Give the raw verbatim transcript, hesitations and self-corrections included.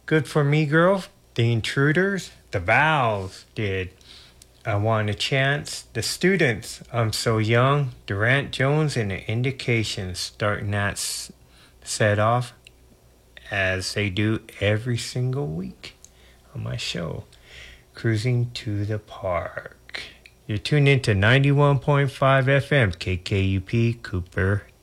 Good for Me Girl, The Intruders, The Vows did I Want a Chance, The Students, I'm So Young, Durant Jones, and The Indications starting that s- set off as they do every single week on my show, Cruising to the Park. You're tuned into ninety-one point five F M, K K U P, Cooper,